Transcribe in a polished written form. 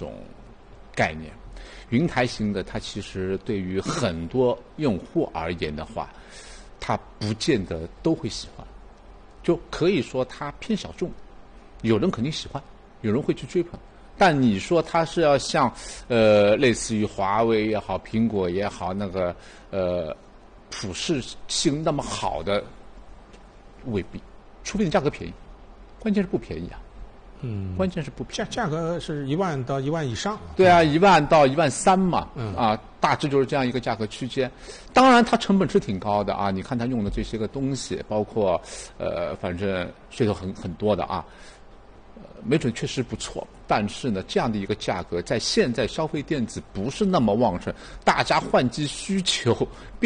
种概念。云台型的它其实对于很多用户而言的话，它不见得都会喜欢，就可以说它偏小众，有人肯定喜欢，有人会去追捧。但你说它是要像类似于华为也好，苹果也好，那个普适性那么好的，未必，除非你价格便宜，关键是不便宜啊。关键是不便宜。 价格是1万到1万以上。 对啊，1万到1万3嘛，大致就是这样一个价格区间。当然，它成本是挺高的啊。你看它用的这些个东西，包括反正噱头很多的啊。没准确实不错，但是呢，这样的一个价格，在现在消费电子不是那么旺盛，大家换机需求